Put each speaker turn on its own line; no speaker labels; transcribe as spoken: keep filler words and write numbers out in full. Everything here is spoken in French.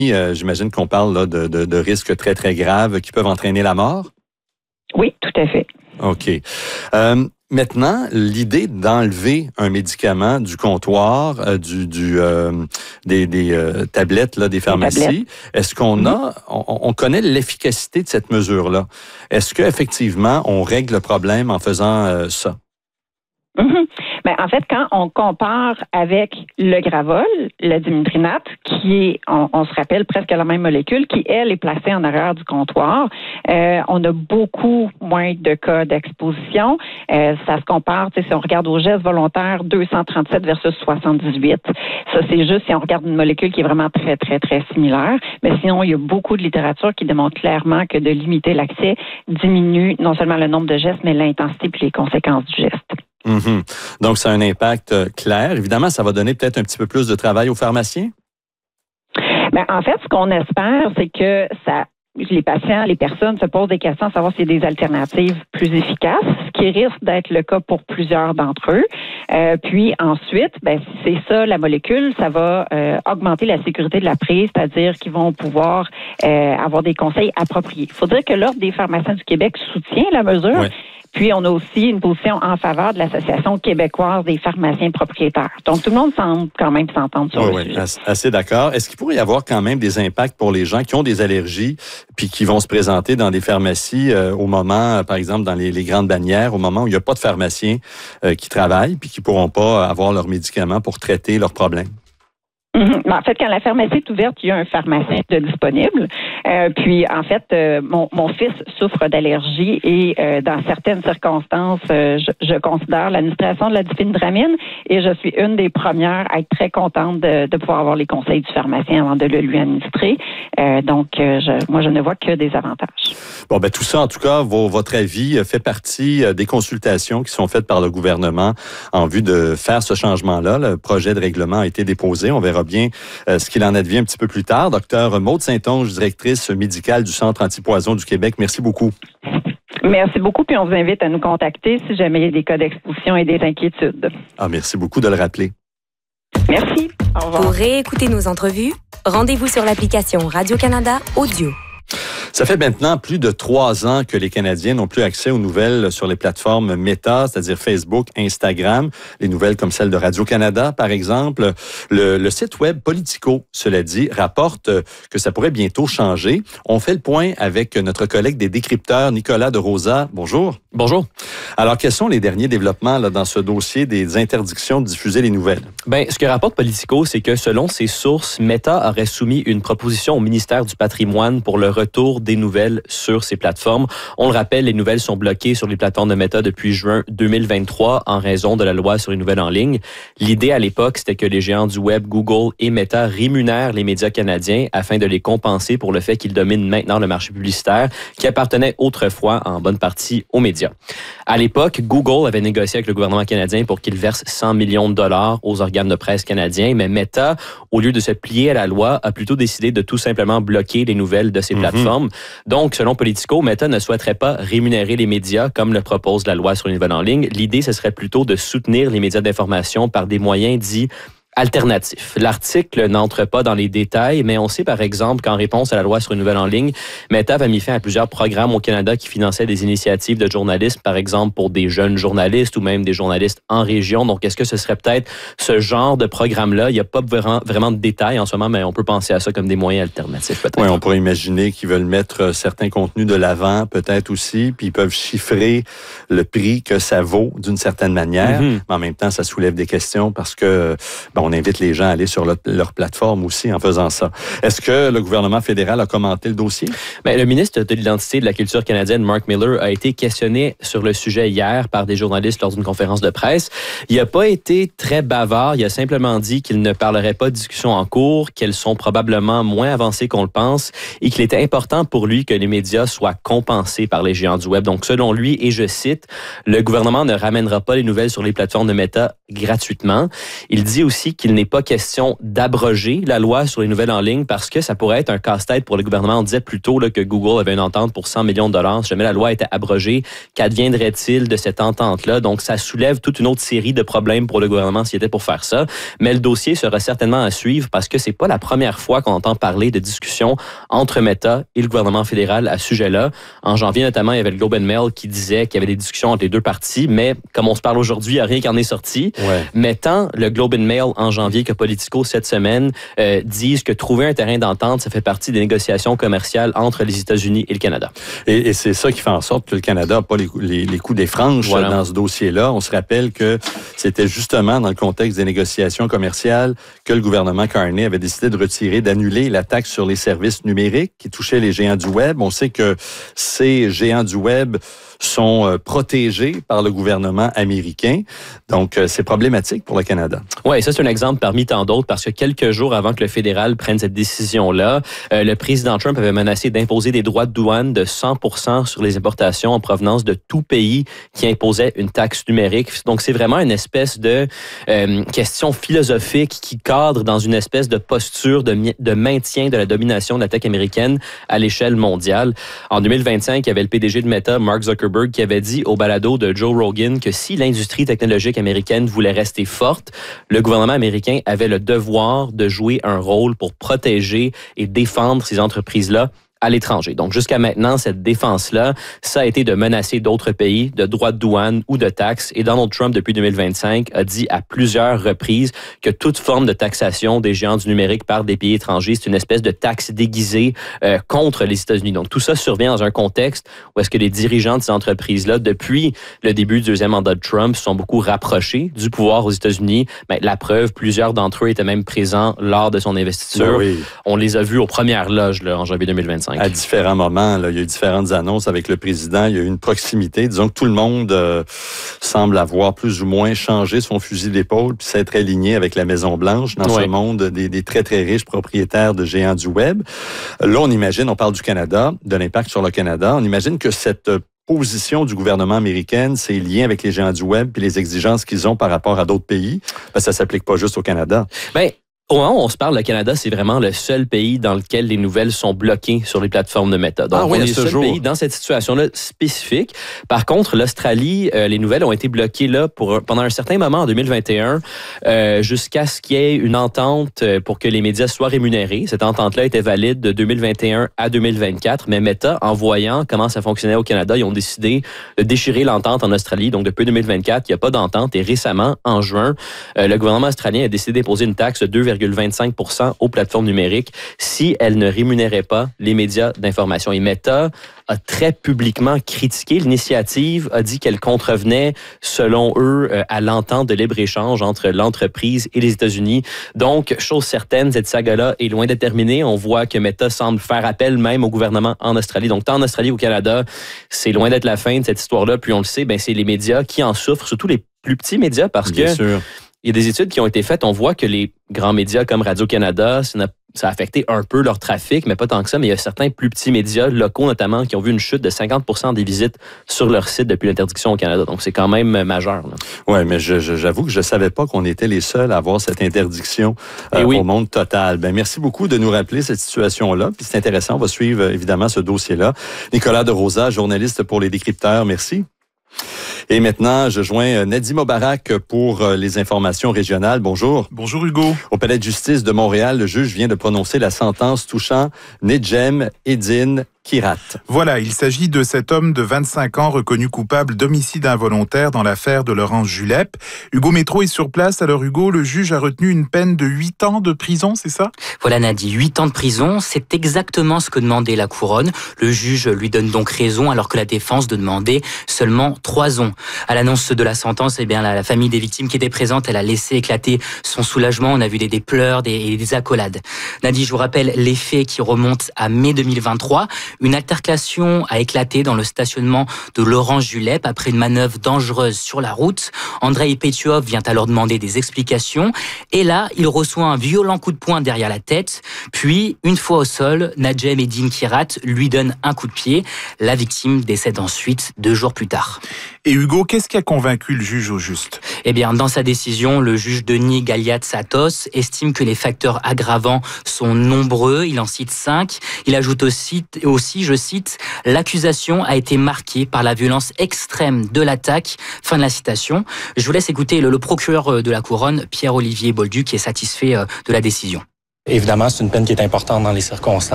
Euh, j'imagine qu'on parle là, de, de, de risques très, très graves qui peuvent entraîner la mort?
Oui, tout à fait.
OK. Euh, Maintenant, l'idée d'enlever un médicament du comptoir, euh, du, du euh, des, des euh, tablettes là, des pharmacies, est-ce qu'on mm-hmm. a, on, on connaît l'efficacité de cette mesure-là? Est-ce qu'effectivement, on règle le problème en faisant euh, ça?
Mm-hmm. Ben, en fait, quand on compare avec le Gravol, le dimethrinate, qui est, on, on se rappelle, presque la même molécule, qui, elle, est placée en arrière du comptoir, euh, on a beaucoup moins de cas d'exposition. Euh, ça se compare, si on regarde au geste volontaire, deux cent trente-sept versus soixante-dix-huit. Ça, c'est juste si on regarde une molécule qui est vraiment très, très, très similaire. Mais sinon, il y a beaucoup de littérature qui démontre clairement que de limiter l'accès diminue non seulement le nombre de gestes, mais l'intensité puis les conséquences du geste.
Mm-hmm. Donc, ça a un impact euh, clair. Évidemment, ça va donner peut-être un petit peu plus de travail aux pharmaciens?
Ben, en fait, ce qu'on espère, c'est que ça, les patients, les personnes se posent des questions à savoir s'il y a des alternatives plus efficaces, ce qui risque d'être le cas pour plusieurs d'entre eux. Euh, puis ensuite, ben, si c'est ça la molécule, ça va euh, augmenter la sécurité de la prise, c'est-à-dire qu'ils vont pouvoir euh, avoir des conseils appropriés. Il faut dire que l'Ordre des pharmaciens du Québec soutient la mesure.
Ouais.
Puis, on a aussi une position en faveur de l'Association québécoise des pharmaciens propriétaires. Donc, tout le monde semble quand même s'entendre sur
oui,
le
oui,
sujet.
Assez, assez d'accord. Est-ce qu'il pourrait y avoir quand même des impacts pour les gens qui ont des allergies puis qui vont se présenter dans des pharmacies euh, au moment, euh, par exemple, dans les, les grandes bannières, au moment où il n'y a pas de pharmaciens euh, qui travaillent puis qui ne pourront pas avoir leurs médicaments pour traiter leurs problèmes?
Mm-hmm. En fait, quand la pharmacie est ouverte, il y a un pharmacien de disponible. Euh, puis, en fait, euh, mon, mon fils souffre d'allergie et euh, dans certaines circonstances, euh, je, je considère l'administration de la diphenhydramine et je suis une des premières à être très contente de, de pouvoir avoir les conseils du pharmacien avant de le lui administrer. Euh, donc, euh, je, moi, je ne vois que des avantages.
Bon, ben tout ça, en tout cas, vos, votre avis fait partie des consultations qui sont faites par le gouvernement en vue de faire ce changement-là. Le projet de règlement a été déposé. On verra bien euh, ce qu'il en advient un petit peu plus tard. Docteur Maude Saint-Onge, directrice médicale du Centre antipoison du Québec. Merci beaucoup.
Merci beaucoup, puis on vous invite à nous contacter si jamais il y a des cas d'exposition et des inquiétudes.
Ah, merci beaucoup de le rappeler.
Merci. Au revoir.
Pour réécouter nos entrevues, rendez-vous sur l'application Radio-Canada Audio.
Ça fait maintenant plus de trois ans que les Canadiens n'ont plus accès aux nouvelles sur les plateformes Meta, c'est-à-dire Facebook, Instagram, les nouvelles comme celle de Radio-Canada, par exemple. Le, le site web Politico, cela dit, rapporte que ça pourrait bientôt changer. On fait le point avec notre collègue des décrypteurs, Nicolas de Rosa. Bonjour.
Bonjour.
Alors, quels sont les derniers développements là, dans ce dossier des interdictions de diffuser les nouvelles?
Ben, ce que rapporte Politico, c'est que selon ses sources, Meta aurait soumis une proposition au ministère du Patrimoine pour le retour des nouvelles sur ces plateformes. On le rappelle, les nouvelles sont bloquées sur les plateformes de Meta depuis juin deux mille vingt-trois en raison de la loi sur les nouvelles en ligne. L'idée à l'époque, c'était que les géants du web, Google et Meta, rémunèrent les médias canadiens afin de les compenser pour le fait qu'ils dominent maintenant le marché publicitaire qui appartenait autrefois en bonne partie aux médias. À l'époque, Google avait négocié avec le gouvernement canadien pour qu'il verse cent millions de dollars aux organes de presse canadiens, mais Meta, au lieu de se plier à la loi, a plutôt décidé de tout simplement bloquer les nouvelles de ces mm-hmm. plateformes. Donc, selon Politico, Meta ne souhaiterait pas rémunérer les médias comme le propose la loi sur les nouvelles en ligne. L'idée, ce serait plutôt de soutenir les médias d'information par des moyens dits alternatif. L'article n'entre pas dans les détails, mais on sait par exemple qu'en réponse à la loi sur une nouvelle en ligne, Meta a mis fin à plusieurs programmes au Canada qui finançaient des initiatives de journalisme, par exemple pour des jeunes journalistes ou même des journalistes en région. Donc, est-ce que ce serait peut-être ce genre de programme-là? Il n'y a pas vraiment, vraiment de détails en ce moment, mais on peut penser à ça comme des moyens alternatifs, peut-être.
Oui, on pourrait imaginer qu'ils veulent mettre certains contenus de l'avant, peut-être aussi, puis ils peuvent chiffrer le prix que ça vaut d'une certaine manière, mm-hmm. mais en même temps, ça soulève des questions parce que ben, on invite les gens à aller sur le, leur plateforme aussi en faisant ça. Est-ce que le gouvernement fédéral a commenté le dossier?
Bien, le ministre de l'Identité et de la Culture canadienne, Mark Miller, a été questionné sur le sujet hier par des journalistes lors d'une conférence de presse. Il n'a pas été très bavard. Il a simplement dit qu'il ne parlerait pas de discussions en cours, qu'elles sont probablement moins avancées qu'on le pense et qu'il était important pour lui que les médias soient compensés par les géants du web. Donc, selon lui, et je cite, le gouvernement ne ramènera pas les nouvelles sur les plateformes de Meta gratuitement. Il dit aussi aussi qu'il n'est pas question d'abroger la loi sur les nouvelles en ligne parce que ça pourrait être un casse-tête pour le gouvernement. On disait plus tôt là, que Google avait une entente pour cent millions de dollars. Si jamais la loi était abrogée, qu'adviendrait-il de cette entente-là? Donc, ça soulève toute une autre série de problèmes pour le gouvernement s'il était pour faire ça. Mais le dossier sera certainement à suivre parce que c'est pas la première fois qu'on entend parler de discussions entre Meta et le gouvernement fédéral à ce sujet-là. En janvier, notamment, il y avait le Globe and Mail qui disait qu'il y avait des discussions entre les deux parties, mais comme on se parle aujourd'hui, il n'y a rien qui en est sorti.
Ouais.
Mais tant le Globe and Mail en janvier que Politico cette semaine euh, disent que trouver un terrain d'entente, ça fait partie des négociations commerciales entre les États-Unis et le Canada.
Et, et c'est ça qui fait en sorte que le Canada n'a pas les, les, les coups des franches voilà. dans ce dossier-là. On se rappelle que c'était justement dans le contexte des négociations commerciales que le gouvernement Carney avait décidé de retirer, d'annuler la taxe sur les services numériques qui touchait les géants du Web. On sait que ces géants du Web sont euh, protégés par le gouvernement américain. Donc, euh, c'est problématique pour le Canada.
Oui, ça, c'est un exemple parmi tant d'autres parce que quelques jours avant que le fédéral prenne cette décision-là, euh, le président Trump avait menacé d'imposer des droits de douane de cent pour cent sur les importations en provenance de tout pays qui imposait une taxe numérique. Donc, c'est vraiment une espèce de euh, question philosophique qui cadre dans une espèce de posture de, de maintien de la domination de la tech américaine à l'échelle mondiale. En deux mille vingt-cinq, il y avait le P D G de Meta, Mark Zuckerberg, qui avait dit au balado de Joe Rogan que si l'industrie technologique américaine voulait rester forte, le gouvernement américain avait le devoir de jouer un rôle pour protéger et défendre ces entreprises-là à l'étranger. Donc, jusqu'à maintenant, cette défense-là, ça a été de menacer d'autres pays de droits de douane ou de taxes. Et Donald Trump, depuis deux mille vingt-cinq, a dit à plusieurs reprises que toute forme de taxation des géants du numérique par des pays étrangers, c'est une espèce de taxe déguisée euh, contre les États-Unis. Donc, tout ça survient dans un contexte où est-ce que les dirigeants de ces entreprises-là, depuis le début du deuxième mandat de Trump, se sont beaucoup rapprochés du pouvoir aux États-Unis. Ben, la preuve, plusieurs d'entre eux étaient même présents lors de son investiture.
Oui.
On les a vus aux premières loges là, en janvier deux mille vingt-cinq.
À différents moments, là, il y a eu différentes annonces avec le président. Il y a eu une proximité. Disons que tout le monde euh, semble avoir plus ou moins changé son fusil d'épaule puis s'être aligné avec la Maison-Blanche dans oui. ce monde des, des très, très riches propriétaires de géants du Web. Là, on imagine, on parle du Canada, de l'impact sur le Canada. On imagine que cette position du gouvernement américain, ses liens avec les géants du Web puis les exigences qu'ils ont par rapport à d'autres pays, ben, ça ne s'applique pas juste au Canada.
Bien, au moment où on se parle, le Canada, c'est vraiment le seul pays dans lequel les nouvelles sont bloquées sur les plateformes de Meta. Donc, ah oui, on est le seul jour. pays dans cette situation-là spécifique. Par contre, l'Australie, euh, les nouvelles ont été bloquées là pour pendant un certain moment en deux mille vingt et un euh, jusqu'à ce qu'il y ait une entente pour que les médias soient rémunérés. Cette entente-là était valide de deux mille vingt et un à deux mille vingt-quatre, mais Meta, en voyant comment ça fonctionnait au Canada, ils ont décidé de déchirer l'entente en Australie. Donc, depuis deux mille vingt-quatre, il n'y a pas d'entente. Et récemment, en juin, euh, le gouvernement australien a décidé d'imposer une taxe de deux virgule vingt-cinq pour cent aux plateformes numériques si elles ne rémunéraient pas les médias d'information. Et Meta a très publiquement critiqué l'initiative, a dit qu'elle contrevenait, selon eux, à l'entente de libre-échange entre l'entreprise et les États-Unis. Donc, chose certaine, cette saga-là est loin d'être terminée. On voit que Meta semble faire appel même au gouvernement en Australie. Donc, tant en Australie qu'au Canada, c'est loin d'être la fin de cette histoire-là. Puis on le sait, ben, c'est les médias qui en souffrent, surtout les plus petits médias, parce
Bien
que
sûr.
Il y a des études qui ont été faites. On voit que les grands médias comme Radio-Canada, ça a affecté un peu leur trafic, mais pas tant que ça. Mais il y a certains plus petits médias locaux, notamment, qui ont vu une chute de cinquante pour cent des visites sur leur site depuis l'interdiction au Canada. Donc, c'est quand même majeur.
Oui, mais je, je, j'avoue que je ne savais pas qu'on était les seuls à avoir cette interdiction euh, oui. au monde total. Ben, merci beaucoup de nous rappeler cette situation-là. Puis c'est intéressant. On va suivre, évidemment, ce dossier-là. Nicolas de Rosa, journaliste pour Les Décrypteurs. Merci. Et maintenant, je joins Nadim Obarak pour les informations régionales. Bonjour.
Bonjour Hugo.
Au Palais de justice de Montréal, le juge vient de prononcer la sentence touchant Nedjem Eddine Kirat.
Voilà, il s'agit de cet homme de vingt-cinq ans reconnu coupable d'homicide involontaire dans l'affaire de Laurence Julep. Hugo Métro est sur place. Alors Hugo, le juge a retenu une peine de huit ans de prison, c'est ça?
Voilà Nadi, huit ans de prison, c'est exactement ce que demandait la couronne. Le juge lui donne donc raison alors que la défense demandait seulement trois ans. À l'annonce de la sentence, eh bien, la, la famille des victimes qui était présente, elle a laissé éclater son soulagement. On a vu des, des pleurs des, et des accolades. Nadi, je vous rappelle les faits qui remontent à mai deux mille vingt-trois. Une altercation a éclaté dans le stationnement de Laurent Julep après une manœuvre dangereuse sur la route. Andrei Pétiov vient alors demander des explications et là, il reçoit un violent coup de poing derrière la tête. Puis, une fois au sol, Najem Eddine Kirat lui donne un coup de pied. La victime décède ensuite deux jours plus tard.
Et Hugo, qu'est-ce qui a convaincu le juge au juste ?
Eh bien, dans sa décision, le juge Denis Galiatsatos estime que les facteurs aggravants sont nombreux. Il en cite cinq. Il ajoute aussi, aussi, je cite, « L'accusation a été marquée par la violence extrême de l'attaque ». Fin de la citation. Je vous laisse écouter le, le procureur de la Couronne, Pierre-Olivier Bolduc, qui est satisfait de la décision.
Évidemment, c'est une peine qui est importante dans les circonstances.